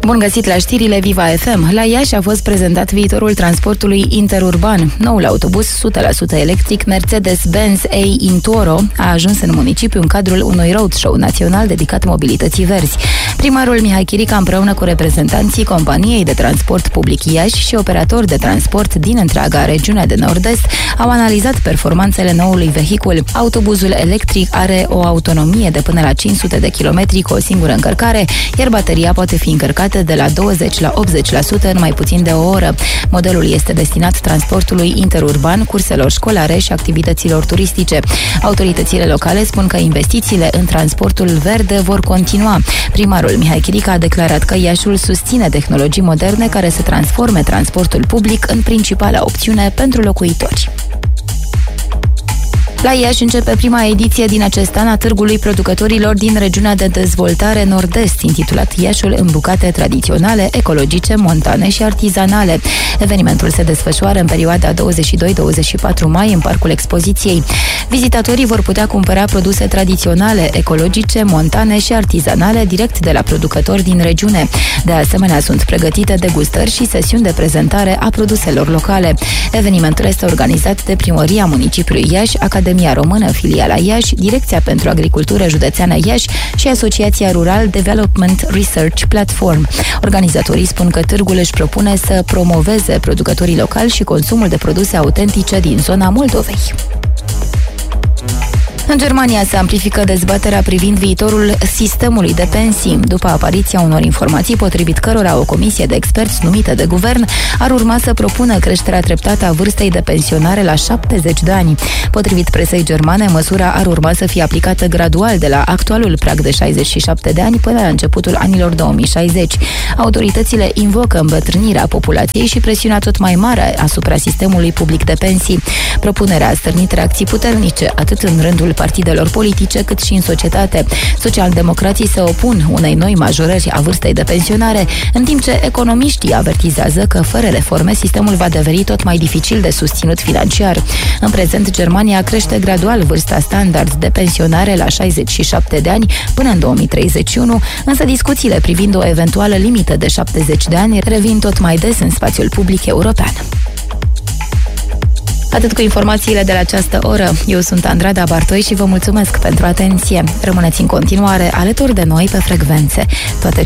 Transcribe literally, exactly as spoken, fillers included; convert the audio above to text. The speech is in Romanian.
Bun găsit la știrile Viva F M. La Iași a fost prezentat viitorul transportului interurban. Noul autobuz o sută la sută electric Mercedes-Benz A Intoro a ajuns în municipiu în cadrul unui roadshow național dedicat mobilității verzi. Primarul Mihai Chirica, împreună cu reprezentanții companiei de transport public Iași și operatori de transport din întreaga regiune de nord-est, au analizat performanțele noului vehicul. Autobuzul electric are o autonomie de până la cinci sute de kilometri cu o singură încărcare, iar bateria poate fi încărcată de la douăzeci la optzeci la sută în mai puțin de o oră. Modelul este destinat transportului interurban, curselor școlare și activităților turistice. Autoritățile locale spun că investițiile în transportul verde vor continua. Primarul Mihai Chirica a declarat că Iașiul susține tehnologii moderne care să transforme transportul public în principala opțiune pentru locuitori. La Iași începe prima ediție din acest an a Târgului Producătorilor din regiunea de dezvoltare nord-est, intitulat Iașiul în bucate tradiționale, ecologice, montane și artizanale. Evenimentul se desfășoară în perioada douăzeci și doi douăzeci și patru mai în Parcul Expoziției. Vizitatorii vor putea cumpăra produse tradiționale, ecologice, montane și artizanale direct de la producători din regiune. De asemenea, sunt pregătite degustări și sesiuni de prezentare a produselor locale. Evenimentul este organizat de Primăria Municipiului Iași, Academia Română, filiala Iași, Direcția pentru Agricultură Județeană Iași și Asociația Rural Development Research Platform. Organizatorii spun că târgul își propune să promoveze producătorii locali și consumul de produse autentice din zona Moldovei. În Germania se amplifică dezbaterea privind viitorul sistemului de pensii, după apariția unor informații potrivit cărora o comisie de experți numită de guvern ar urma să propună creșterea treptată a vârstei de pensionare la șaptezeci de ani. Potrivit presei germane, măsura ar urma să fie aplicată gradual de la actualul prag de șaizeci și șapte de ani până la începutul anilor două mii șaizeci. Autoritățile invocă îmbătrânirea populației și presiunea tot mai mare asupra sistemului public de pensii. Propunerea a stârnit reacții puternice, atât în rândul partidelor politice, cât și în societate. Socialdemocrații se opun unei noi majorări a vârstei de pensionare, în timp ce economiștii avertizează că fără reforme sistemul va deveni tot mai dificil de susținut financiar. În prezent, Germania crește gradual vârsta standard de pensionare la șaizeci și șapte de ani până în două mii treizeci și unu, însă discuțiile privind o eventuală limită de șaptezeci de ani revin tot mai des în spațiul public european. Atât cu informațiile de la această oră. Eu sunt Andrada Bartoi și vă mulțumesc pentru atenție. Rămâneți în continuare alături de noi pe frecvențe. Toate